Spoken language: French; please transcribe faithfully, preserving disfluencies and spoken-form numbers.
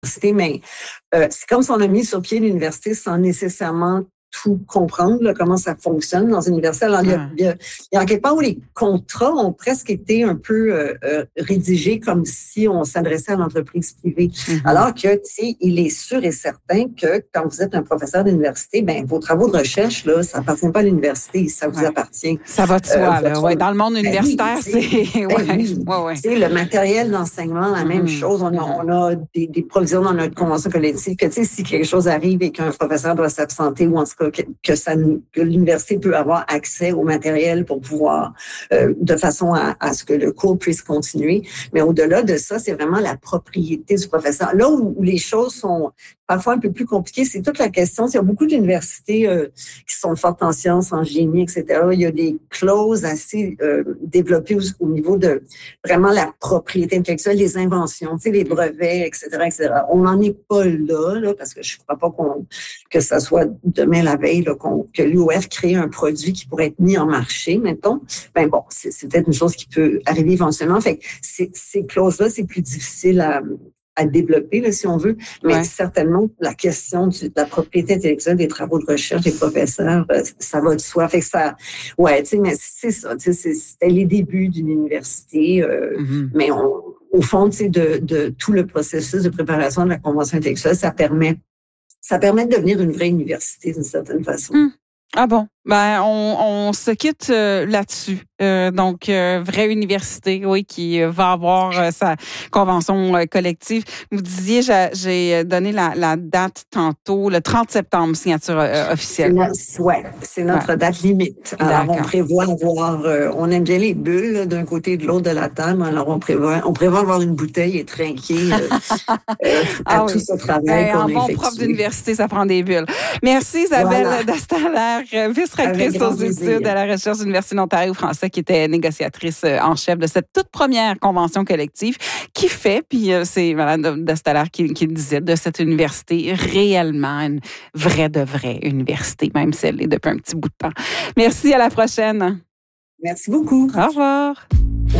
mais euh, c'est comme si on a mis sur pied l'université sans nécessairement tout comprendre, là, comment ça fonctionne dans une université. Alors, il y a, il y a, il y a quelque part où les contrats ont presque été un peu euh, euh, rédigés comme si on s'adressait à l'entreprise privée. Mm-hmm. Alors que, tu sais, il est sûr et certain que quand vous êtes un professeur d'université, ben vos travaux de recherche, là, ça appartient pas à l'université, ça vous ouais. appartient. Ça va de soi, euh, là. Ouais, dans le monde universitaire, ben oui, c'est... Ben ouais. oui. Ouais, ouais. Tu sais, le matériel d'enseignement, la mm-hmm. même chose. On a, mm-hmm. on a des, des provisions dans notre convention collective que, tu sais, si quelque chose arrive et qu'un professeur doit s'absenter ou en tout cas que, que, ça, que l'université peut avoir accès au matériel pour pouvoir, euh, de façon à, à ce que le cours puisse continuer. Mais au-delà de ça, c'est vraiment la propriété du professeur. Là où, où les choses sont parfois un peu plus compliquées, c'est toute la question. Il y a beaucoup d'universités euh, qui sont fortes en sciences, en génie, et cetera. Il y a des clauses assez euh, développées au, au niveau de vraiment la propriété intellectuelle, les inventions, tu sais, les brevets, et cetera, et cetera. On n'en est pas là, là, parce que je ne crois pas qu'on, que ça soit demain la veille là, qu'on, que l'U O F crée un produit qui pourrait être mis en marché, mettons. Ben bon, c'est, c'est peut-être une chose qui peut arriver éventuellement. Fait que ces, ces clauses-là, c'est plus difficile à à développer, là, si on veut, mais ouais. certainement, la question du, de la propriété intellectuelle des travaux de recherche des professeurs, euh, ça va de soi. Fait que ça, ouais, tu sais, mais c'est ça, tu sais, c'était les débuts d'une université, euh, mm-hmm. mais on, au fond, tu sais, de, de tout le processus de préparation de la convention intellectuelle, ça permet, ça permet de devenir une vraie université d'une certaine façon. Mm. Ah bon? Ben, on, on se quitte euh, là-dessus. Euh, donc, euh, vraie université, oui, qui va avoir euh, sa convention euh, collective. Vous disiez, j'ai, j'ai donné la, la date tantôt, le trente septembre, signature euh, officielle. Oui, c'est notre ouais. date limite. Alors, D'accord. on prévoit avoir, euh, on aime bien les bulles là, d'un côté et de l'autre de la table. Alors, on prévoit, on prévoit avoir une bouteille et trinquer euh, euh, à ah, tout oui. ce travail ben, qu'on a effectué. En bon prof d'université, ça prend des bulles. Merci Isabelle voilà. Dastaler, vice-rectrice aux études à la recherche de l'Université de l'Ontario français, qui était négociatrice en chef de cette toute première convention collective, qui fait, puis c'est Mme Dastaler qui, qui le disait, de cette université réellement une vraie de vraie université, même si elle est depuis un petit bout de temps. Merci, à la prochaine. Merci beaucoup. Au revoir.